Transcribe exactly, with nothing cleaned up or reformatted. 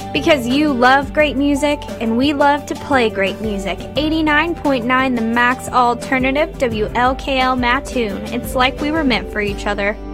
Because you love great music, and we love to play great music. eighty-nine point nine The Max Alternative, W L K L Mattoon. It's like we were meant for each other.